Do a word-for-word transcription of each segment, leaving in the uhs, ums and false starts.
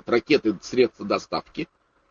вот ракеты, средства доставки.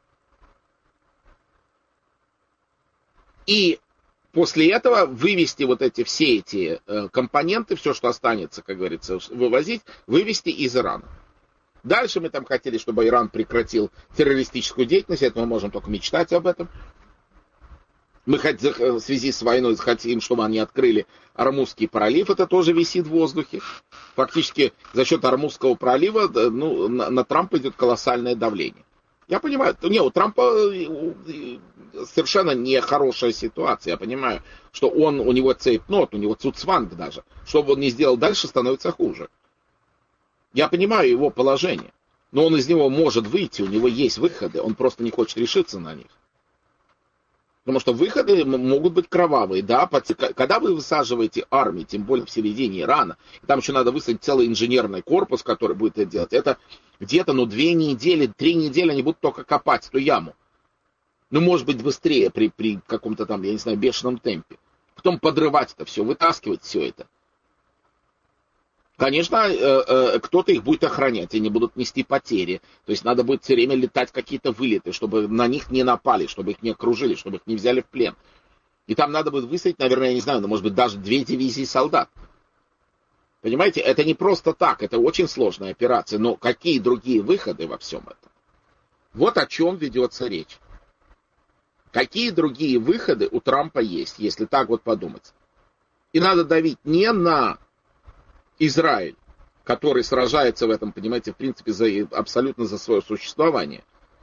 И после этого вывести вот эти все эти э, компоненты, все, что останется, как говорится, вывозить, вывести из Ирана. Дальше мы там хотели, чтобы Иран прекратил террористическую деятельность, это мы можем только мечтать об этом. Мы в связи с войной хотим, чтобы они открыли Ормузский пролив, это тоже висит в воздухе. Фактически за счет Ормузского пролива ну, на, на Трампа идет колоссальное давление. Я понимаю, не, у Трампа совершенно нехорошая ситуация. Я понимаю, что он, у него цейпнот, у него цуцванг даже. Что бы он ни сделал дальше, становится хуже. Я понимаю его положение. Но он из него может выйти, у него есть выходы, он просто не хочет решиться на них. Потому что выходы могут быть кровавые, да, когда вы высаживаете армию, тем более в середине Ирана, и там еще надо высадить целый инженерный корпус, который будет это делать, это где-то, ну, две недели, три недели они будут только копать эту яму. Ну, может быть, быстрее при, при каком-то там, я не знаю, бешеном темпе. Потом подрывать это все, вытаскивать все это. Конечно, кто-то их будет охранять, они будут нести потери. То есть надо будет все время летать какие-то вылеты, чтобы на них не напали, чтобы их не окружили, чтобы их не взяли в плен. И там надо будет высадить, наверное, я не знаю, но может быть даже две дивизии солдат. Понимаете, это не просто так, это очень сложная операция, но какие другие выходы во всем этом? Вот о чем ведется речь. Какие другие выходы у Трампа есть, если так вот подумать? И надо давить не на Израиль, который сражается в этом, понимаете, в принципе, за, абсолютно за свое существование.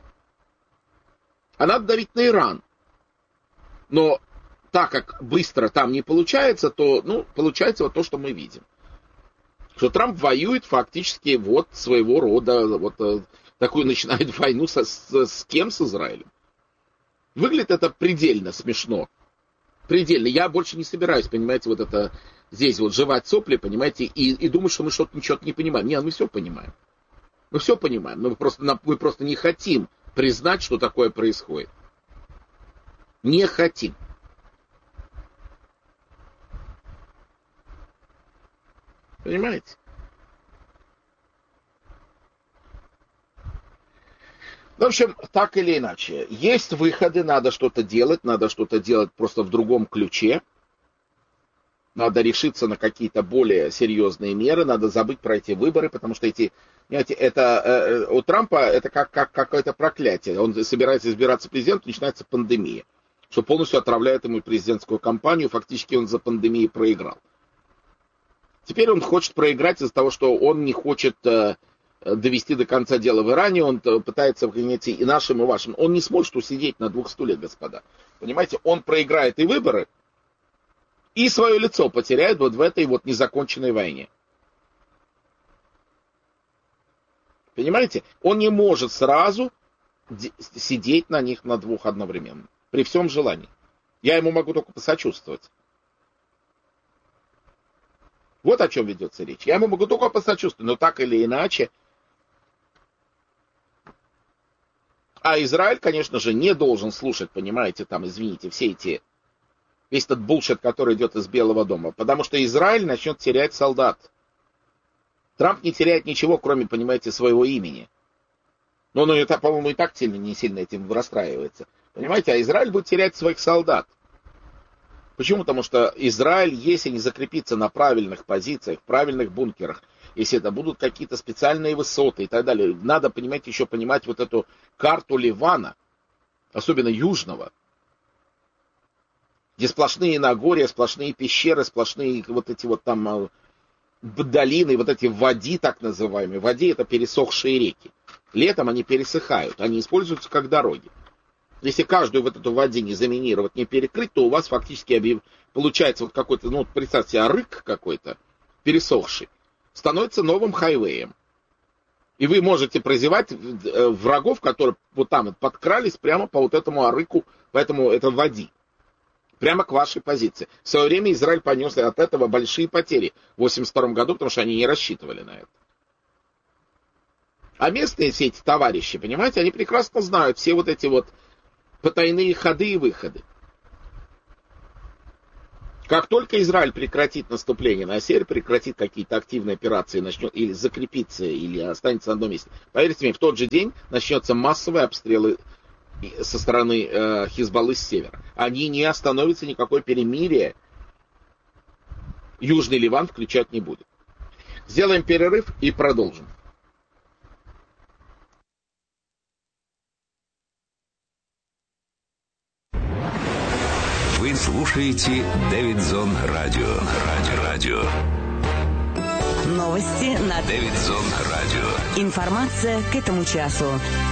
А надо давить на Иран. Но так как быстро там не получается, то, ну, получается вот то, что мы видим. Что Трамп воюет фактически вот своего рода, вот такую начинает войну со, с, с кем? С Израилем. Выглядит это предельно смешно. Предельно. Я больше не собираюсь, понимаете, вот это здесь вот жевать сопли, понимаете, и, и думать, что мы что-то ничего не понимаем. Нет, мы все понимаем. Мы все понимаем. Мы просто, мы просто не хотим признать, что такое происходит. Не хотим. Понимаете? В общем, так или иначе, есть выходы, надо что-то делать, надо что-то делать просто в другом ключе. Надо решиться на какие-то более серьезные меры, надо забыть про эти выборы, потому что эти, понимаете, это, э, у Трампа это как, как какое-то проклятие. Он собирается избираться президентом, начинается пандемия, что полностью отравляет ему президентскую кампанию, фактически он за пандемией проиграл. Теперь он хочет проиграть из-за того, что он не хочет э, довести до конца дело в Иране, он пытается, понимаете, и нашим, и вашим. Он не сможет усидеть на двух стульях, господа. Понимаете, он проиграет и выборы, и свое лицо потеряет вот в этой вот незаконченной войне. Понимаете? Он не может сразу сидеть на них на двух одновременно. При всем желании. Я ему могу только посочувствовать. Вот о чем ведется речь. Я ему могу только посочувствовать, но так или иначе. А Израиль, конечно же, не должен слушать, понимаете, там, извините, все эти... Весь этот булшит, который идет из Белого дома. Потому что Израиль начнет терять солдат. Трамп не теряет ничего, кроме, понимаете, своего имени. Но он, это, по-моему, и так сильно, не сильно этим расстраивается. Понимаете, а Израиль будет терять своих солдат. Почему? Потому что Израиль, если не закрепится на правильных позициях, правильных бункерах, если это будут какие-то специальные высоты и так далее, надо, понимаете, еще понимать вот эту карту Ливана, особенно южного, где сплошные Нагорья, сплошные пещеры, сплошные вот эти вот там долины, вот эти вади так называемые. Вади — это пересохшие реки. Летом они пересыхают, они используются как дороги. Если каждую вот эту вади не заминировать, не перекрыть, то у вас фактически объяв... получается вот какой-то, ну, представьте себе, рык какой-то, пересохший, становится новым хайвеем. И вы можете прозевать врагов, которые вот там вот подкрались прямо по вот этому арыку, поэтому это вади. Прямо к вашей позиции. В свое время Израиль понес от этого большие потери в восемьдесят втором году, потому что они не рассчитывали на это. А местные все эти товарищи, понимаете, они прекрасно знают все вот эти вот потайные ходы и выходы. Как только Израиль прекратит наступление на север, прекратит какие-то активные операции, начнет или закрепится, или останется на одном месте, поверьте мне, в тот же день начнется массовые обстрелы со стороны э, Хизбаллы с севера. Они не остановятся, никакое перемирие Южный Ливан включать не будет. Сделаем перерыв и продолжим. Вы слушаете Дэвидсон Радио. Радио. Радио. Новости на Дэвидсон Радио. Информация к этому часу.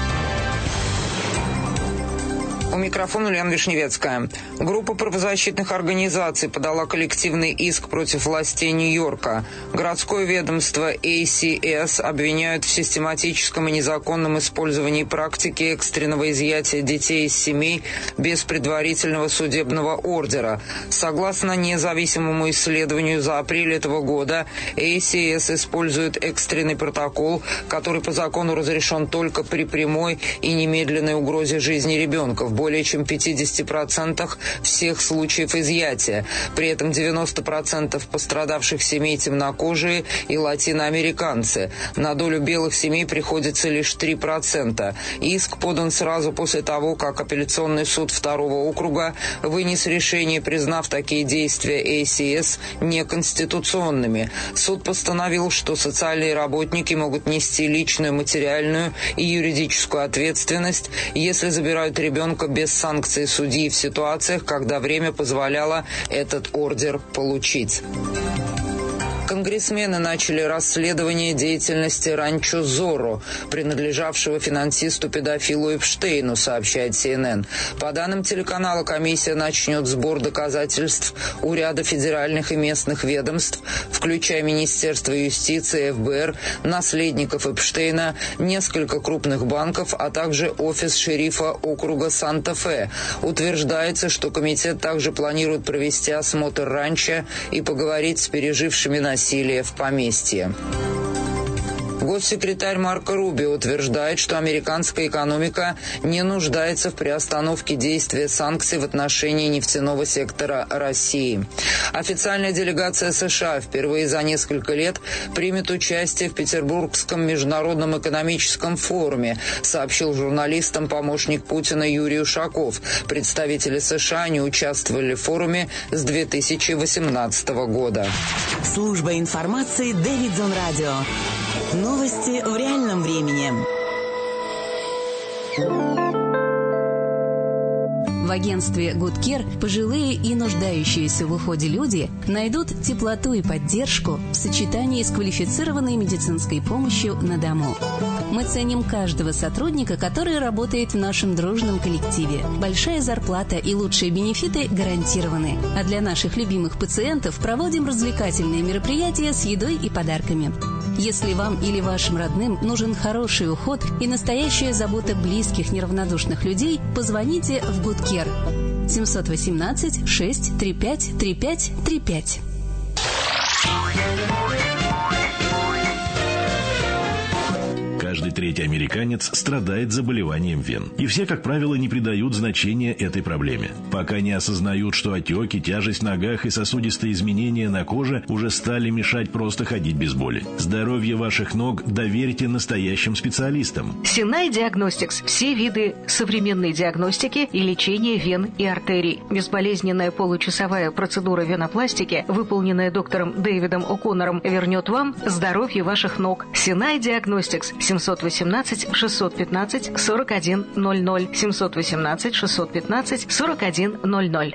У микрофона Ульяна Вишневецкая. Группа правозащитных организаций подала коллективный иск против властей Нью-Йорка. Городское ведомство эй си эс обвиняют в систематическом и незаконном использовании практики экстренного изъятия детей из семей без предварительного судебного ордера. Согласно независимому исследованию за апрель этого года, эй си эс использует экстренный протокол, который по закону разрешен только при прямой и немедленной угрозе жизни ребенка в более чем пятьдесят процентов всех случаев изъятия. При этом девяносто процентов пострадавших семей темнокожие и латиноамериканцы. На долю белых семей приходится лишь три процента. Иск подан сразу после того, как апелляционный суд второго округа вынес решение, признав такие действия эй си эс неконституционными. Суд постановил, что социальные работники могут нести личную, материальную и юридическую ответственность, если забирают ребенка без санкций судьи в ситуациях, когда время позволяло этот ордер получить. Конгрессмены начали расследование деятельности ранчо Зорро, принадлежавшего финансисту-педофилу Эпштейну, сообщает си эн эн. По данным телеканала, комиссия начнет сбор доказательств у ряда федеральных и местных ведомств, включая Министерство юстиции, эф бэ эр, наследников Эпштейна, несколько крупных банков, а также офис шерифа округа Санта-Фе. Утверждается, что комитет также планирует провести осмотр ранчо и поговорить с пережившими насилие насилие в поместье. Госсекретарь Марко Рубио утверждает, что американская экономика не нуждается в приостановке действия санкций в отношении нефтяного сектора России. Официальная делегация США впервые за несколько лет примет участие в Петербургском международном экономическом форуме, сообщил журналистам помощник Путина Юрий Ушаков. Представители США не участвовали в форуме с две тысячи восемнадцатого года. Служба информации Дэвидсон Радио. Новости в реальном времени. В агентстве Good Care пожилые и нуждающиеся в уходе люди найдут теплоту и поддержку в сочетании с квалифицированной медицинской помощью на дому. Мы ценим каждого сотрудника, который работает в нашем дружном коллективе. Большая зарплата и лучшие бенефиты гарантированы. А для наших любимых пациентов проводим развлекательные мероприятия с едой и подарками. Если вам или вашим родным нужен хороший уход и настоящая забота близких неравнодушных людей, позвоните в Good Care. семь один восемь шесть три пять три пять три пять. Каждый третий американец страдает заболеванием вен. И все, как правило, не придают значения этой проблеме. Пока не осознают, что отеки, тяжесть в ногах и сосудистые изменения на коже уже стали мешать просто ходить без боли. Здоровье ваших ног доверьте настоящим специалистам. Синай Диагностикс. Все виды современной диагностики и лечения вен и артерий. Безболезненная получасовая процедура венопластики, выполненная доктором Дэвидом О'Коннором, вернет вам здоровье ваших ног. Синай Диагностикс. семь один восемь шесть один пять сорок один ноль ноль. семь один восемь шесть один пять сорок один ноль ноль.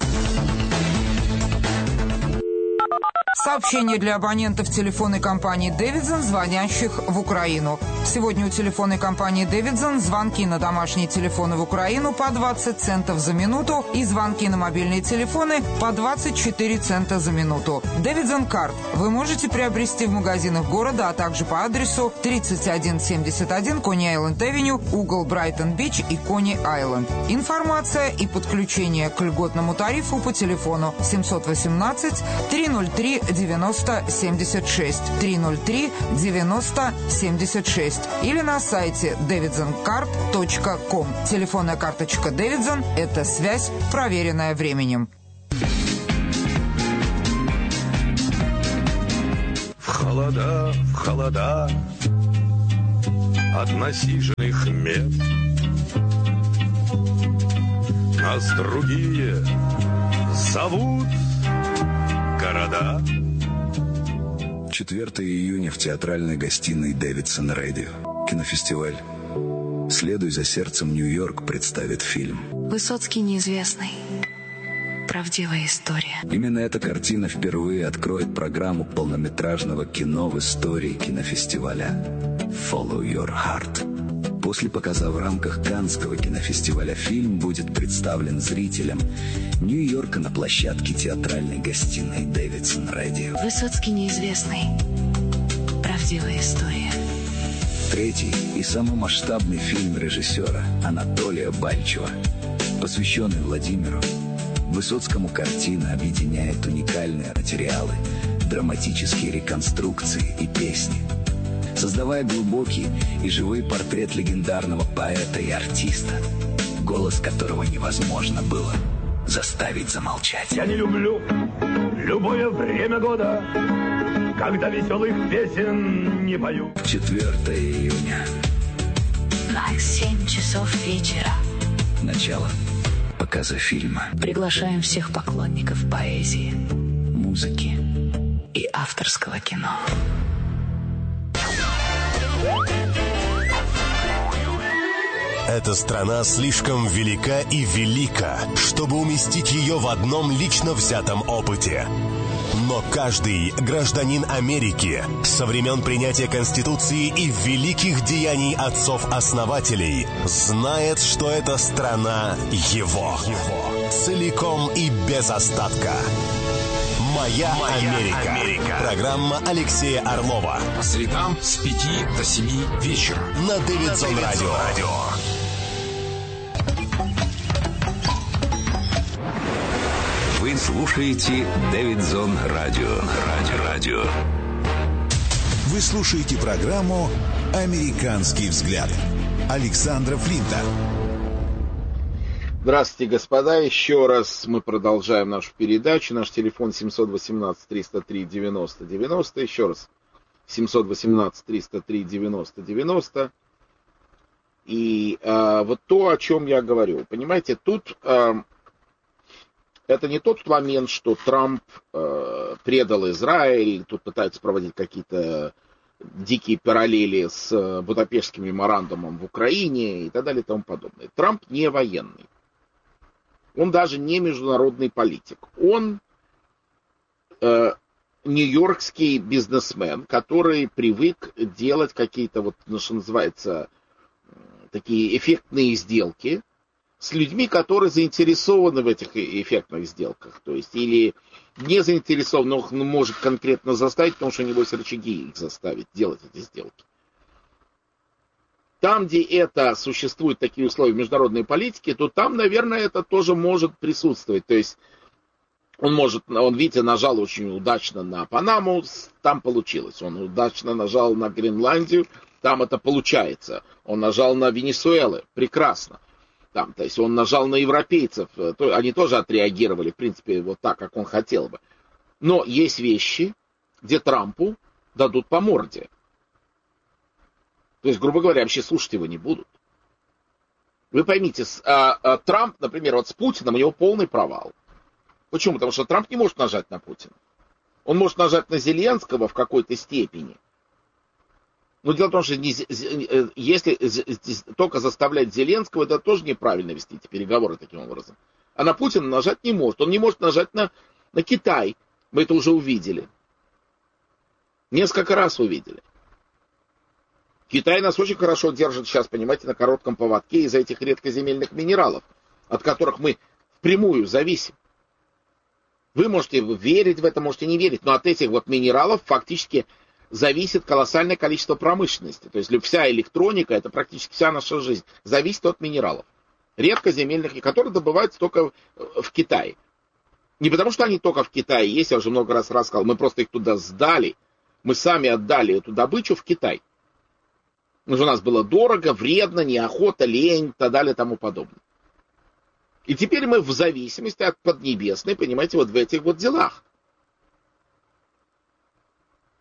Сообщение для абонентов телефонной компании «Дэвидсон», звонящих в Украину. Сегодня у телефонной компании «Дэвидсон» звонки на домашние телефоны в Украину по двадцать центов за минуту и звонки на мобильные телефоны по двадцать четыре цента за минуту. «Дэвидсон Карт» вы можете приобрести в магазинах города, а также по адресу тридцать один семьдесят один Кони-Айленд-Авеню, угол Брайтон-Бич и Кони-Айленд. Информация и подключение к льготному тарифу по телефону семь один восемь три ноль три девяносто семьдесят шесть три ноль три девяносто семьдесят шесть или на сайте дэвидсон карт точка ком. Телефонная карточка Дэвидсон – это связь, проверенная временем. холода, холода от насиженных мест. Нас другие зовут города. четвёртого июня в театральной гостиной Дэвидсон Радио. Кинофестиваль «Следуй за сердцем, Нью-Йорк» представит фильм Высоцкий неизвестный. Правдивая история. Именно эта картина впервые откроет программу полнометражного кино в истории кинофестиваля «Follow Your Heart». После показа в рамках Каннского кинофестиваля фильм будет представлен зрителям Нью-Йорка на площадке театральной гостиной Дэвидсон Радио. Высоцкий неизвестный. Правдивая история. Третий и самый масштабный фильм режиссера Анатолия Бальчева, посвященный Владимиру. Высоцкому картина объединяет уникальные материалы, драматические реконструкции и песни, создавая глубокий и живой портрет легендарного поэта и артиста, голос которого невозможно было заставить замолчать. Я не люблю любое время года, когда веселых песен не пою. четвёртого июня. На семь часов вечера. Начало показа фильма. Приглашаем всех поклонников поэзии, Музыки. и авторского кино. Эта страна слишком велика и велика, чтобы уместить ее в одном лично взятом опыте. Но каждый гражданин Америки со времен принятия Конституции и великих деяний отцов-основателей знает, что эта страна его. Целиком и без остатка. «Моя, Моя Америка. Америка». Программа Алексея Орлова. По средам с пяти до семи вечера. На Дэвидсон Радио. Радио. Вы слушаете Дэвидсон Радио. Радио. Радио. Вы слушаете программу «Американский взгляд» Александра Флинта. Здравствуйте, господа. Еще раз мы продолжаем нашу передачу. Наш телефон семь один восемь триста три девяносто девяносто. Еще раз. семь один восемь триста три девяносто девяносто. И э, вот то, о чем я говорю. Понимаете, тут э, это не тот момент, что Трамп э, предал Израиль. Тут пытаются проводить какие-то дикие параллели с Будапештским меморандумом в Украине и так далее и тому подобное. Трамп не военный. Он даже не международный политик. Он э, нью-йоркский бизнесмен, который привык делать какие-то, вот, ну, что называется, такие эффектные сделки с людьми, которые заинтересованы в этих эффектных сделках. То есть, или не заинтересованы, но он может конкретно заставить, потому что у него есть рычаги их заставить делать эти сделки. Там, где это существуют такие условия в международной политике, то там, наверное, это тоже может присутствовать. То есть он может, он, видите, нажал очень удачно на Панаму, там получилось. Он удачно нажал на Гренландию, там это получается. Он нажал на Венесуэлу, прекрасно. Там, то есть он нажал на европейцев, то, они тоже отреагировали, в принципе, вот так, как он хотел бы. Но есть вещи, где Трампу дадут по морде. То есть, грубо говоря, вообще слушать его не будут. Вы поймите, а, а, Трамп, например, вот с Путиным у него полный провал. Почему? Потому что Трамп не может нажать на Путина. Он может нажать на Зеленского в какой-то степени. Но дело в том, что не, если только заставлять Зеленского, это тоже неправильно вести эти переговоры таким образом. А на Путина нажать не может. Он не может нажать на, на Китай. Мы это уже увидели. Несколько раз увидели. Китай нас очень хорошо держит сейчас, понимаете, на коротком поводке из-за этих редкоземельных минералов, от которых мы впрямую зависим. Вы можете верить в это, можете не верить, но от этих вот минералов фактически зависит колоссальное количество промышленности. То есть вся электроника, это практически вся наша жизнь, зависит от минералов. Редкоземельных, которые добываются только в Китае. Не потому, что они только в Китае есть, я уже много раз рассказал, мы просто их туда сдали, мы сами отдали эту добычу в Китай. Потому что у нас было дорого, вредно, неохота, лень и так далее и тому подобное. И теперь мы в зависимости от Поднебесной, понимаете, вот в этих вот делах.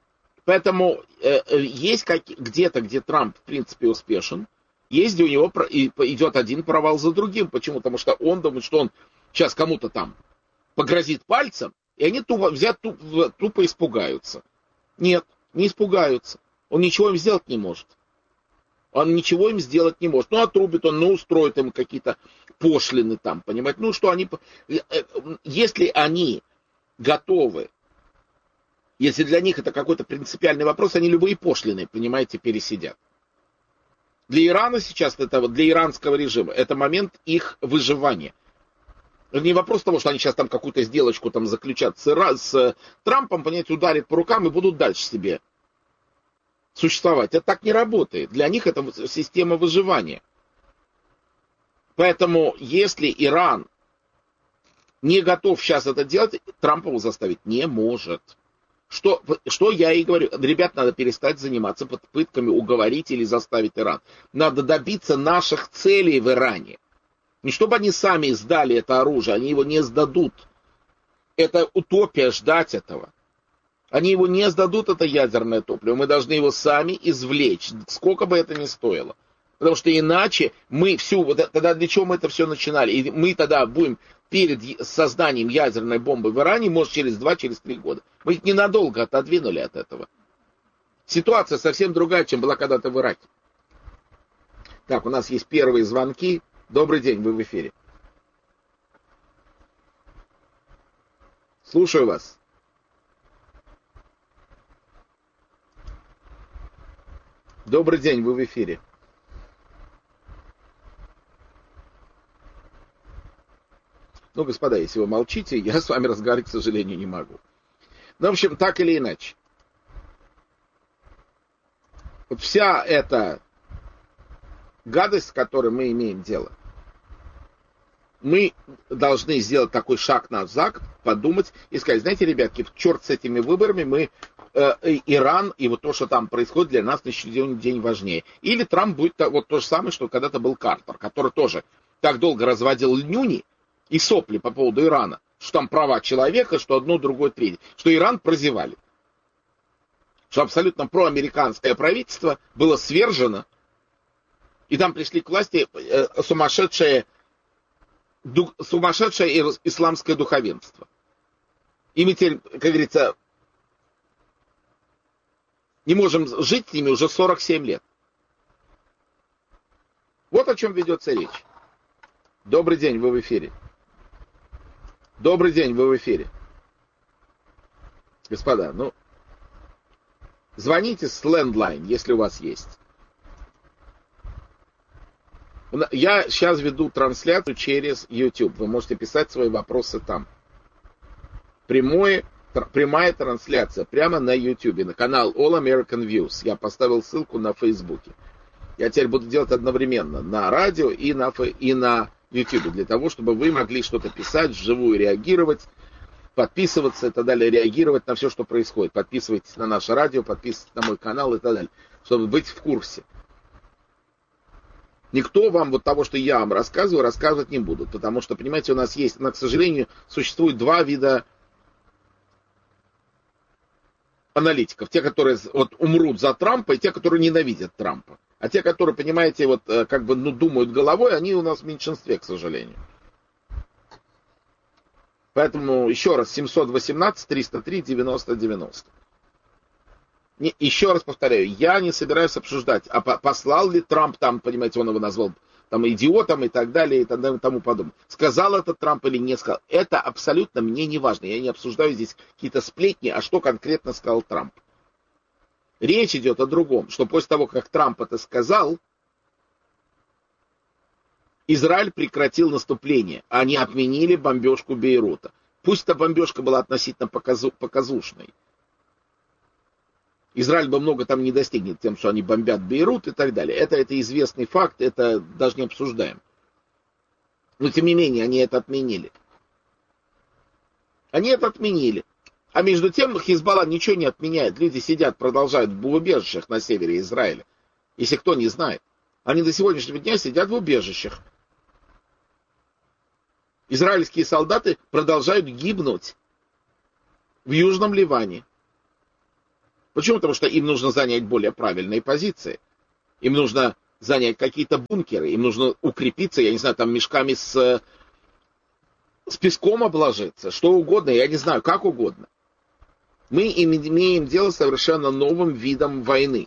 Поэтому э, есть как, где-то, где Трамп, в принципе, успешен, есть, где у него про, и, идет один провал за другим. Почему? Потому что он думает, что он сейчас кому-то там погрозит пальцем, и они тупо, взят, тупо, тупо испугаются. Нет, не испугаются. Он ничего им сделать не может. Он ничего им сделать не может. Ну, отрубит он, ну, устроит им какие-то пошлины там, понимаете? Ну, что они... Если они готовы, если для них это какой-то принципиальный вопрос, они любые пошлины, понимаете, пересидят. Для Ирана сейчас, это, для иранского режима, это момент их выживания. Это не вопрос того, что они сейчас там какую-то сделочку там заключат с, Ира... с Трампом, понимаете, ударят по рукам и будут дальше себе существовать. Это так не работает. Для них это система выживания. Поэтому, если Иран не готов сейчас это делать, Трамп его заставить не может. Что, что я и говорю. Ребят, надо перестать заниматься попытками уговорить или заставить Иран. Надо добиться наших целей в Иране. Не чтобы они сами сдали это оружие, они его не сдадут. Это утопия ждать этого. Они его не сдадут, это ядерное топливо. Мы должны его сами извлечь, сколько бы это ни стоило. Потому что иначе мы всю... Вот тогда для чего мы это все начинали? И мы тогда будем перед созданием ядерной бомбы в Иране, может, через два, через три года. Мы их ненадолго отодвинули от этого. Ситуация совсем другая, чем была когда-то в Ираке. Так, у нас есть первые звонки. Добрый день, вы в эфире. Слушаю вас. Добрый день, вы в эфире. Ну, господа, если вы молчите, я с вами разговаривать, к сожалению, не могу. Ну, в общем, так или иначе. Вот вся эта гадость, с которой мы имеем дело, мы должны сделать такой шаг назад, подумать и сказать, знаете, ребятки, черт с этими выборами, мы э, Иран и вот то, что там происходит, для нас на сегодняшний день важнее. Или Трамп будет вот то же самое, что когда-то был Картер, который тоже так долго разводил нюни и сопли по поводу Ирана, что там права человека, что одно, другое, третье, что Иран прозевали. Что абсолютно проамериканское правительство было свержено, и там пришли к власти э, сумасшедшие Ду, сумасшедшее исламское духовенство. И мы теперь, как говорится, не можем жить с ними уже сорок семь лет. Вот о чем ведется речь. Добрый день, вы в эфире. Добрый день, вы в эфире. Господа, ну, звоните с лендлайн, если у вас есть. Я сейчас веду трансляцию через YouTube. Вы можете писать свои вопросы там. Прямое, тр, прямая трансляция прямо на YouTube, на канал All American Views. Я поставил ссылку на Фейсбуке. Я теперь буду делать одновременно на радио и на, и на YouTube, для того, чтобы вы могли что-то писать, вживую реагировать, подписываться и так далее, реагировать на все, что происходит. Подписывайтесь на наше радио, подписывайтесь на мой канал и так далее, чтобы быть в курсе. Никто вам вот того, что я вам рассказываю, рассказывать не будут. Потому что, понимаете, у нас есть, но, к сожалению, существует два вида аналитиков. Те, которые вот умрут за Трампа, и те, которые ненавидят Трампа. А те, которые, понимаете, вот как бы ну, думают головой, они у нас в меньшинстве, к сожалению. Поэтому еще раз, семьсот восемнадцать триста три девяносто девяносто. Не, еще раз повторяю, я не собираюсь обсуждать, а послал ли Трамп там, понимаете, он его назвал там идиотом и так далее и тому подобное. Сказал это Трамп или не сказал. Это абсолютно мне не важно. Я не обсуждаю здесь какие-то сплетни, а что конкретно сказал Трамп. Речь идет о другом, что после того, как Трамп это сказал, Израиль прекратил наступление. Они отменили бомбежку Бейрута. Пусть эта бомбежка была относительно показу, показушной. Израиль бы много там не достигнет тем, что они бомбят Бейрут и так далее. Это, это известный факт, это даже не обсуждаем. Но тем не менее, они это отменили. Они это отменили. А между тем Хизбалла ничего не отменяет. Люди сидят, продолжают в убежищах на севере Израиля. Если кто не знает. Они до сегодняшнего дня сидят в убежищах. Израильские солдаты продолжают гибнуть в Южном Ливане. Почему? Потому что им нужно занять более правильные позиции. Им нужно занять какие-то бункеры, им нужно укрепиться, я не знаю, там мешками с, с песком обложиться, что угодно, я не знаю, как угодно. Мы имеем дело с совершенно новым видом войны.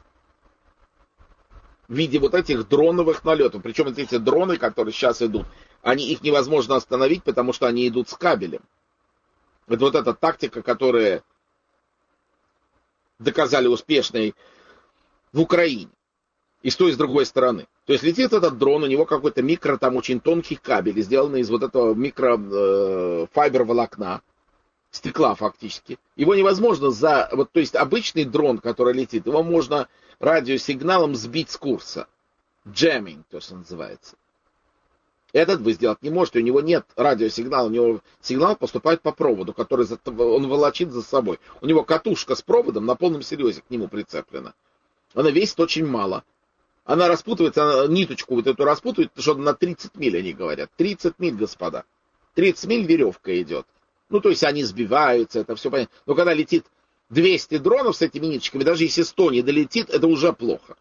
В виде вот этих дроновых налетов. Причем эти дроны, которые сейчас идут, они, их невозможно остановить, потому что они идут с кабелем. Это вот эта тактика, которая доказали успешной в Украине. И с той, и с другой стороны. То есть летит этот дрон, у него какой-то микро, там очень тонкий кабель, сделанный из вот этого микрофайбер волокна, стекла фактически. Его невозможно за... Вот, то есть обычный дрон, который летит, его можно радиосигналом сбить с курса. Джемминг, то, что называется. Этот вы сделать не можете, у него нет радиосигнала, у него сигнал поступает по проводу, который он волочит за собой. У него катушка с проводом на полном серьезе к нему прицеплена. Она весит очень мало. Она распутывается, она ниточку вот эту распутывает, что на тридцать миль, они говорят. тридцать миль, господа. тридцать миль веревка идет. Ну, то есть они сбиваются, это все понятно. Но когда летит двести дронов с этими ниточками, даже если сто не долетит, это уже плохо.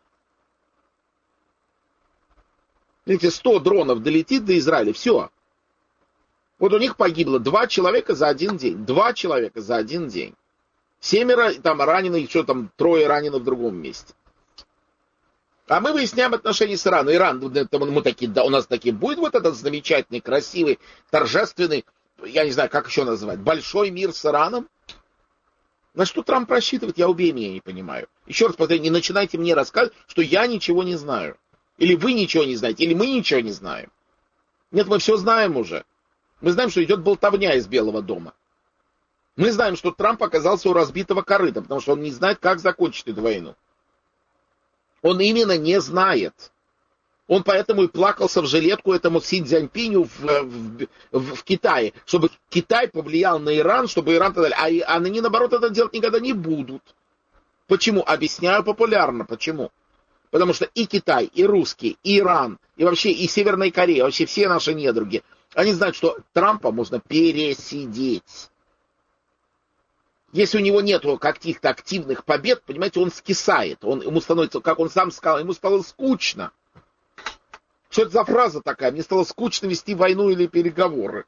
Видите, сто дронов долетит до Израиля, все. Вот у них погибло два человека за один день. Два человека за один день. Семеро там ранены, еще там трое ранены в другом месте. А мы выясняем отношения с Ираном. Иран, это мы такие, да, у нас такие будет вот этот замечательный, красивый, торжественный, я не знаю, как еще называть, большой мир с Ираном. На что Трамп рассчитывает, я убей меня, не понимаю. Еще раз повторяю, не начинайте мне рассказывать, что я ничего не знаю. Или вы ничего не знаете, или мы ничего не знаем. Нет, мы все знаем уже. Мы знаем, что идет болтовня из Белого дома. Мы знаем, что Трамп оказался у разбитого корыта, потому что он не знает, как закончить эту войну. Он именно не знает. Он поэтому и плакался в жилетку этому Си Цзяньпиню в, в, в, в Китае, чтобы Китай повлиял на Иран, чтобы Иран... А, а они, наоборот, это делать никогда не будут. Почему? Объясняю популярно. Почему? Потому что и Китай, и русские, и Иран, и вообще и Северная Корея, вообще все наши недруги, они знают, что Трампа можно пересидеть. Если у него нет каких-то активных побед, понимаете, он скисает. Он, ему становится, как он сам сказал, ему стало скучно. Что это за фраза такая? Мне стало скучно вести войну или переговоры.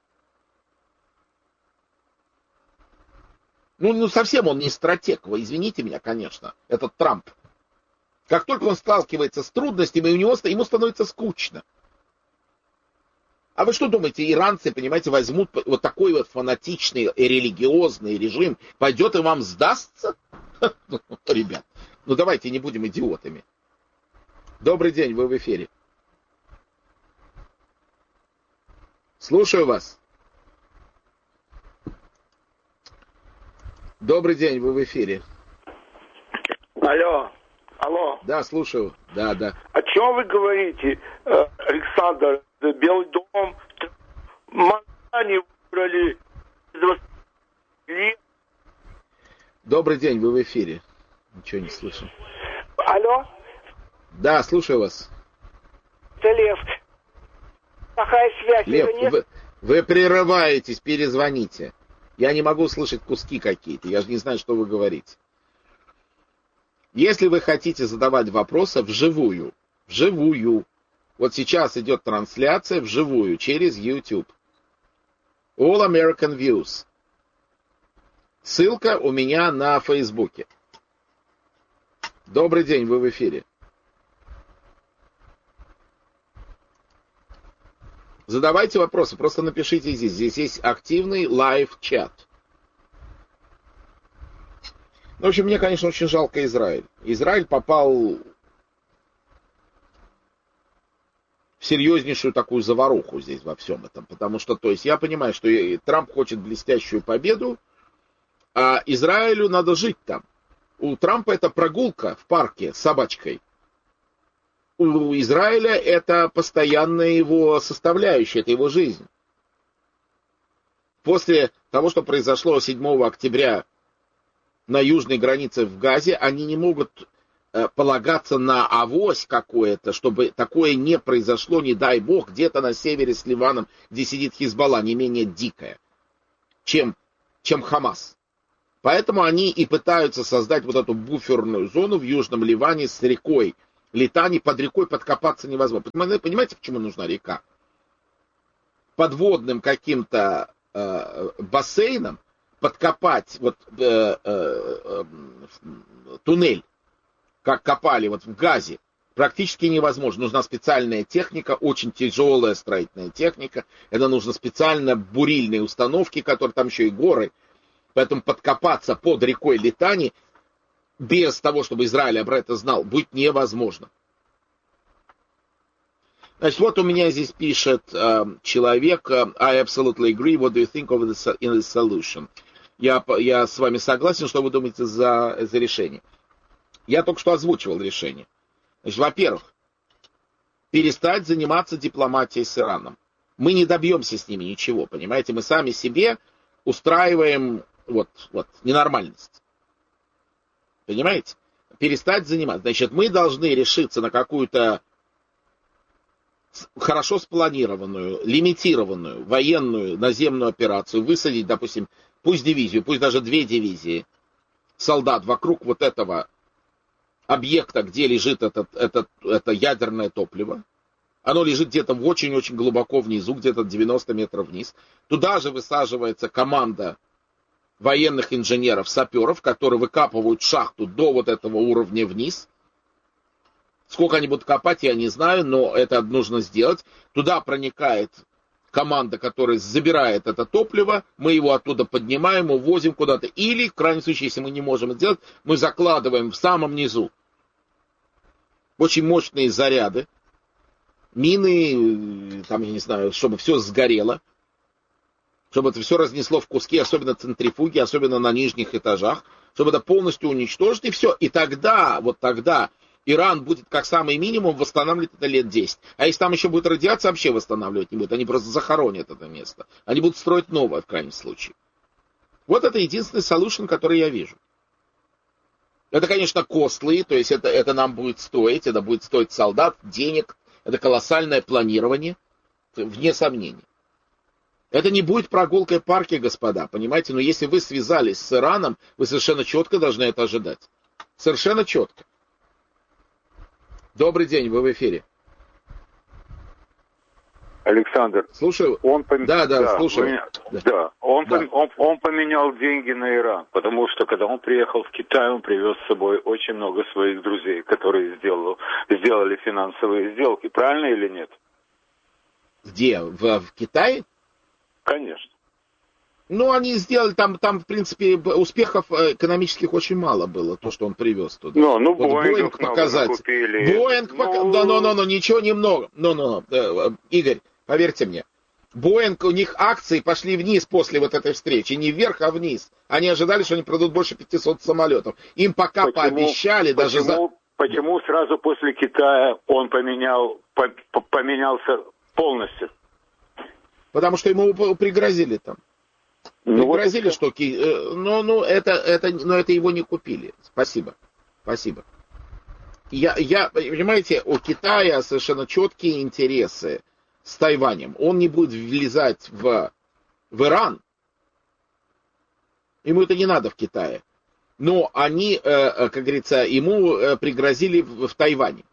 Ну, ну совсем он не стратег. Вы извините меня, конечно, этот Трамп. Как только он сталкивается с трудностями, у него, ему становится скучно. А вы что думаете, иранцы, понимаете, возьмут вот такой вот фанатичный и религиозный режим, пойдет и вам сдастся? Ребят, ну давайте не будем идиотами. Добрый день, вы в эфире. Слушаю вас. Добрый день, вы в эфире. Алло, алло. Да, слушаю, да, да. О чем вы говорите, Александр? Белый дом, Монтане выбрали. Добрый день, вы в эфире. Ничего не слышу. Алло? Да, слушаю вас. Это Лев. Плохая связь. Лев, нет? Вы, вы прерываетесь, перезвоните. Я не могу слышать куски какие-то, я же не знаю, что вы говорите. Если вы хотите задавать вопросы вживую, вживую, вот сейчас идет трансляция вживую через YouTube. All American Views. Ссылка у меня на Фейсбуке. Добрый день, вы в эфире. Задавайте вопросы, просто напишите здесь. Здесь есть активный лайв-чат. В общем, мне, конечно, очень жалко Израиль. Израиль попал в серьезнейшую такую заваруху здесь во всем этом. Потому что, то есть, я понимаю, что Трамп хочет блестящую победу, а Израилю надо жить там. У Трампа это прогулка в парке с собачкой. У Израиля это постоянная его составляющая, это его жизнь. После того, что произошло седьмого октября на южной границе в Газе, они не могут э, полагаться на авось какое-то, чтобы такое не произошло, не дай бог, где-то на севере с Ливаном, где сидит Хизбалла, не менее дикая, чем, чем Хамас. Поэтому они и пытаются создать вот эту буферную зону в Южном Ливане с рекой Литани. Под рекой подкопаться невозможно. Понимаете, почему нужна река? Подводным каким-то э, бассейном подкопать вот, э, э, э, туннель, как копали вот в Газе, практически невозможно. Нужна специальная техника, очень тяжелая строительная техника. Это нужно специально бурильные установки, которые там еще и горы. Поэтому подкопаться под рекой Литани без того, чтобы Израиль об этом знал, будет невозможно. Значит, вот у меня здесь пишет э, человек, I absolutely agree, what do you think of the, in the solution? Я, я с вами согласен, что вы думаете за, за решение. Я только что озвучивал решение. Значит, во-первых, перестать заниматься дипломатией с Ираном. Мы не добьемся с ними ничего, понимаете? Мы сами себе устраиваем вот, вот, ненормальность. Понимаете? Перестать заниматься. Значит, мы должны решиться на какую-то хорошо спланированную, лимитированную военную наземную операцию, высадить, допустим, пусть дивизию, пусть даже две дивизии солдат вокруг вот этого объекта, где лежит этот, этот, это ядерное топливо. Оно лежит где-то очень-очень глубоко внизу, где-то девяносто метров вниз. Туда же высаживается команда военных инженеров, саперов, которые выкапывают шахту до вот этого уровня вниз. Сколько они будут копать, я не знаю, но это нужно сделать. Туда проникает команда, которая забирает это топливо, мы его оттуда поднимаем, увозим куда-то. Или, в крайнем случае, если мы не можем это сделать, мы закладываем в самом низу очень мощные заряды, мины, там, я не знаю, чтобы все сгорело, чтобы это все разнесло в куски, особенно центрифуги, особенно на нижних этажах, чтобы это полностью уничтожить, и все. И тогда, вот тогда Иран будет как самый минимум восстанавливать это лет десять. А если там еще будет радиация, вообще восстанавливать не будет. Они просто захоронят это место. Они будут строить новое, в крайнем случае. Вот это единственный solution, который я вижу. Это, конечно, костлы, то есть это, это нам будет стоить, это будет стоить солдат, денег, это колоссальное планирование, вне сомнений. Это не будет прогулкой парки, господа, понимаете? Но если вы связались с Ираном, вы совершенно четко должны это ожидать. Совершенно четко. Добрый день, вы в эфире. Александр. Слушаю. Он пом... Да, да, да, слушаю. Меня... Да. да. Он, да. Пом... Он, он поменял деньги на Иран, потому что когда он приехал в Китай, он привез с собой очень много своих друзей, которые сделали, сделали финансовые сделки. Правильно или нет? Где? В, в Китае? Конечно. Ну, они сделали, там, там, в принципе, успехов экономических очень мало было, то, что он привез туда. Ну, ну, вот Боинг показать. Боинг, ну... пока... да, ну, ну, ну, ничего немного. Ну, ну, ну, Игорь, поверьте мне, Боинг, у них акции пошли вниз после вот этой встречи, не вверх, а вниз. Они ожидали, что они продадут больше пятисот самолетов. Им пока почему, пообещали почему, даже за... Почему сразу после Китая он поменял, по, поменялся полностью? Потому что ему пригрозили там. Ну, пригрозили, вот что... Ну, ну, это, это, но это его не купили. Спасибо. Спасибо. Я, я, понимаете, у Китая совершенно четкие интересы с Тайванем. Он не будет влезать в, в Иран. Ему это не надо в Китае. Но они, как говорится, ему пригрозили в, в Тайване.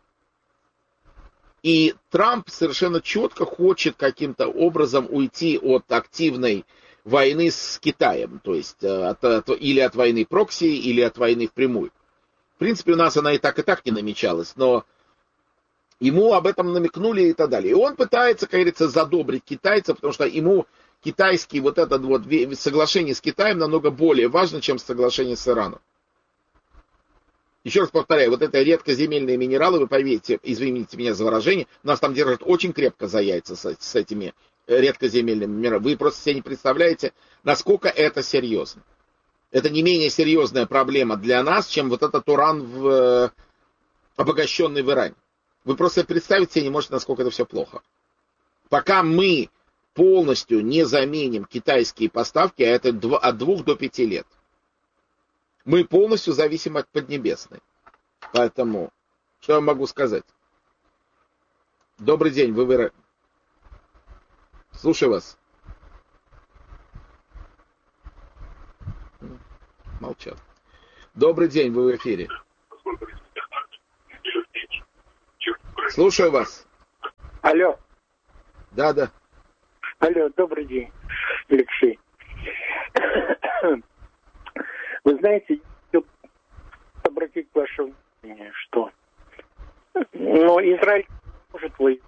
И Трамп совершенно четко хочет каким-то образом уйти от активной войны с Китаем. То есть от, от, или от войны прокси, или от войны впрямую. В принципе, у нас она и так, и так не намечалась, но ему об этом намекнули и так далее. И он пытается, как говорится, задобрить китайцев, потому что ему китайский вот это вот соглашение с Китаем намного более важно, чем соглашение с Ираном. Еще раз повторяю, вот это редкоземельные минералы, вы поверьте, извините меня за выражение, нас там держат очень крепко за яйца с, с этими редкоземельными минералами. Вы просто себе не представляете, насколько это серьезно. Это не менее серьезная проблема для нас, чем вот этот уран, в, обогащенный в Иране. Вы просто представить себе не можете, насколько это все плохо. Пока мы полностью не заменим китайские поставки, а это от двух до пяти лет, мы полностью зависим от Поднебесной. Поэтому, что я могу сказать? Добрый день, вы в Иране. Слушаю вас. молчат. Добрый день, вы в эфире. Слушаю вас. Алло. Да, да. Алло, добрый день, Алексей. Вы знаете, хочу обратить ваше внимание, что ну, Израиль может воевать.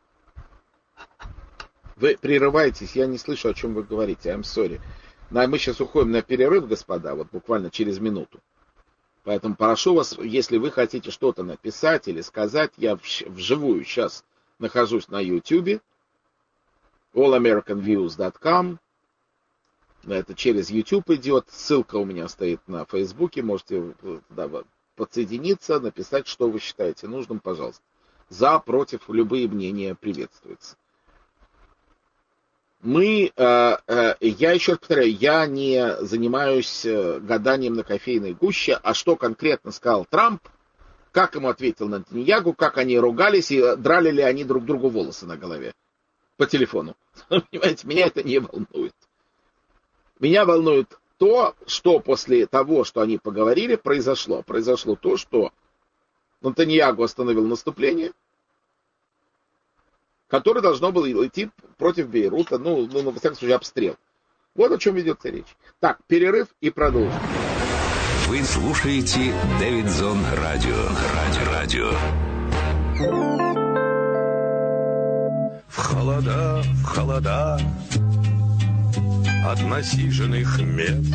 Вы прерываетесь, я не слышу, о чем вы говорите. I'm sorry. Мы сейчас уходим на перерыв, господа, вот буквально через минуту. Поэтому прошу вас, если вы хотите что-то написать или сказать, я вживую сейчас нахожусь на YouTube, all american views dot com. Это через YouTube идет, ссылка у меня стоит на Фейсбуке, можете туда подсоединиться, написать, что вы считаете нужным, пожалуйста. За, против, любые мнения приветствуются. Мы, э, э, я еще раз повторяю, я не занимаюсь гаданием на кофейной гуще, а что конкретно сказал Трамп, как ему ответил Нетаньяху, как они ругались и драли ли они друг другу волосы на голове по телефону. Понимаете, меня это не волнует. Меня волнует то, что после того, что они поговорили, произошло. Произошло то, что Нетаньяху остановил наступление, которое должно было идти против Бейрута, ну, ну, во всяком случае, обстрел. Вот о чем ведется речь. Так, перерыв и продолжим. Вы слушаете Дэвидсон Радио. Радио. Радио. В холода, в холода от насиженных мест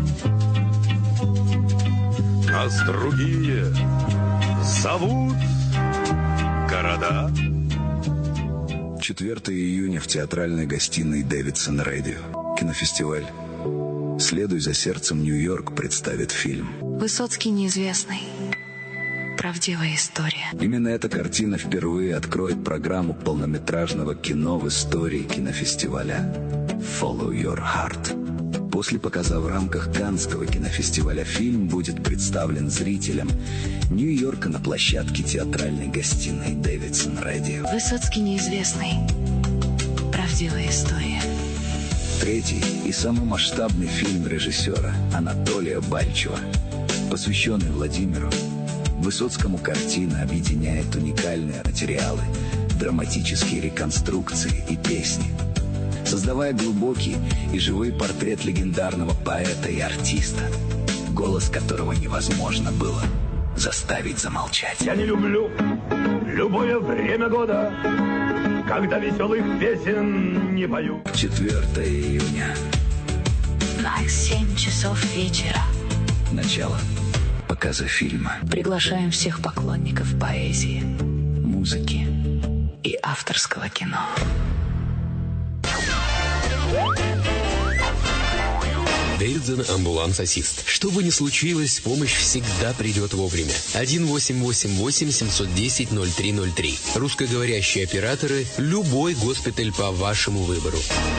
нас другие зовут города. четвёртого июня в театральной гостиной Дэвидсон Радио. Кинофестиваль «Следуй за сердцем, Нью-Йорк» представит фильм Высоцкий неизвестный. Правдивая история. Именно эта картина впервые откроет программу полнометражного кино в истории кинофестиваля «Follow Your Heart». После показа в рамках Каннского кинофестиваля фильм будет представлен зрителям Нью-Йорка на площадке театральной гостиной Дэвидсон Радио. Высоцкий неизвестный. Правдивая история. Третий и самый масштабный фильм режиссера Анатолия Бальчева, посвященный Владимиру Высоцкому. Картина объединяет уникальные материалы, драматические реконструкции и песни, создавая глубокий и живой портрет легендарного поэта и артиста, голос которого невозможно было заставить замолчать. Я не люблю любое время года, когда веселых песен не пою. четвёртого июня. На семь часов вечера. Начало показа фильма. Приглашаем всех поклонников поэзии, музыки и авторского кино. Дэвидсон амбуланс-ассист. Что бы ни случилось, помощь всегда придет вовремя. один восемь восемь восемь семь один ноль ноль три ноль три. Русскоговорящие операторы. Любой госпиталь по вашему выбору.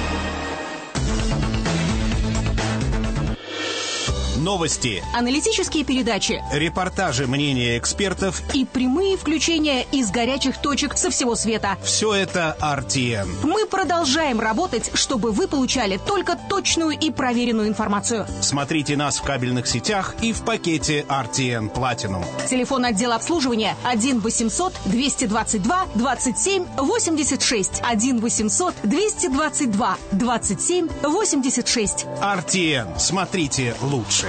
Новости, аналитические передачи, репортажи, мнения экспертов и прямые включения из горячих точек со всего света. Все это ар ти эн. Мы продолжаем работать, чтобы вы получали только точную и проверенную информацию. Смотрите нас в кабельных сетях и в пакете ар ти эн Platinum. Телефон отдела обслуживания один восемьсот двести двадцать два двадцать семь восемьдесят шесть. один восемьсот двести двадцать два двадцать семь восемьдесят шесть. ар ти эн. Смотрите лучше.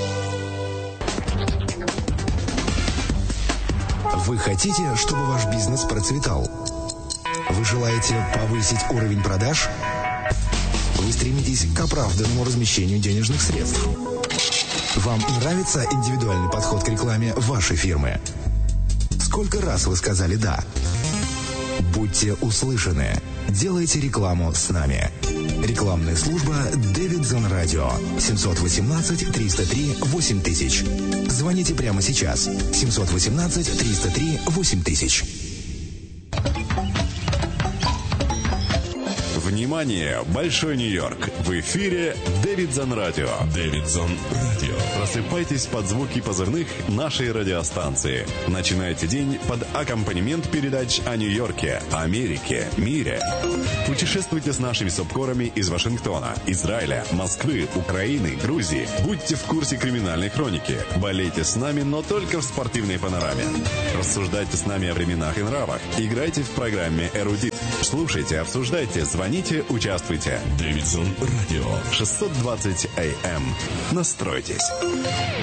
Вы хотите, чтобы ваш бизнес процветал? Вы желаете повысить уровень продаж? Вы стремитесь к оправданному размещению денежных средств? Вам нравится индивидуальный подход к рекламе вашей фирмы? Сколько раз вы сказали «да»? Будьте услышаны. Делайте рекламу с нами. Рекламная служба Дэвидсон Радио. семь один восемь триста три восемь тысяч. Звоните прямо сейчас. семь один восемь триста три восемь тысяч. Внимание, Большой Нью-Йорк. В эфире Дэвидсон Радио. Дэвидсон Радио. Просыпайтесь под звуки позывных нашей радиостанции. Начинайте день под аккомпанемент передач о Нью-Йорке, Америке, мире. Путешествуйте с нашими субкорами из Вашингтона, Израиля, Москвы, Украины, Грузии. Будьте в курсе криминальной хроники. Болейте с нами, но только в спортивной панораме. Рассуждайте с нами о временах и нравах. Играйте в программе «Эрудит». Слушайте, обсуждайте, звоните, участвуйте. Дэвидсон Радио. шестьсот двадцать эй эм. Настройтесь.